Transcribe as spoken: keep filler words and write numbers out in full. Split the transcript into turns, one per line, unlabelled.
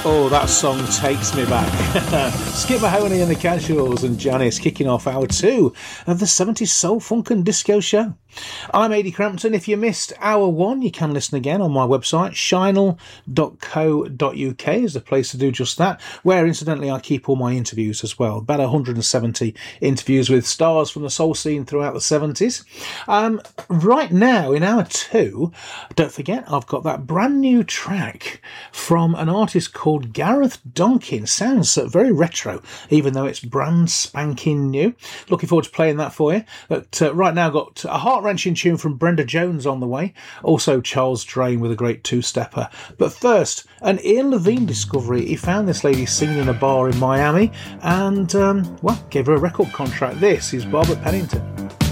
Oh, that song takes me back. Skip Mahoney and the Casuals and Janice kicking off hour two of the seventies Soul, Funk and Disco Show. I'm Ady Crampton. If you missed hour one, you can listen again on my website. Shinel dot co dot uk is the place to do just that, where incidentally I keep all my interviews as well. About one hundred seventy interviews with stars from the soul scene throughout the seventies. Um, right now, in hour two, don't forget, I've got that brand new track from an artist called Gareth Donkin. Sounds very retro, even though it's brand spanking new. Looking forward to playing that for you. But uh, right now, I've got a heart-wrenching tune from Brenda Jones on the way. Also, Charles Drain with a great two-stepper. But first, an Ian Levine discovery. He found this lady singing in a bar in Miami and, um, well, gave her a record contract. This is Barbara Pennington.